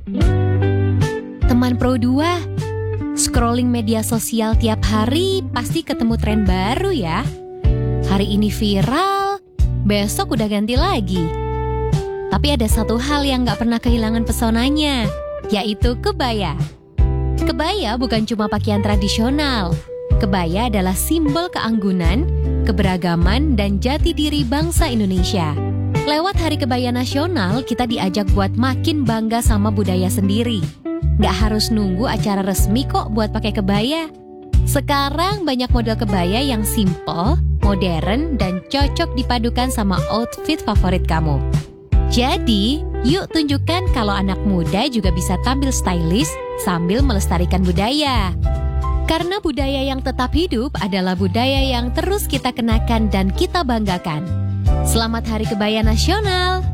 Teman Pro 2, scrolling media sosial tiap hari pasti ketemu tren baru ya. Hari ini viral, besok udah ganti lagi. Tapi ada satu hal yang gak pernah kehilangan pesonanya, yaitu kebaya. Kebaya bukan cuma pakaian tradisional. Kebaya adalah simbol keanggunan, keberagaman, dan jati diri bangsa Indonesia. Lewat Hari Kebaya Nasional, kita diajak buat makin bangga sama budaya sendiri. Gak harus nunggu acara resmi kok buat pakai kebaya. Sekarang banyak model kebaya yang simple, modern, dan cocok dipadukan sama outfit favorit kamu. Jadi, yuk tunjukkan kalau anak muda juga bisa tampil stylish sambil melestarikan budaya. Karena budaya yang tetap hidup adalah budaya yang terus kita kenakan dan kita banggakan. Selamat Hari Kebaya Nasional!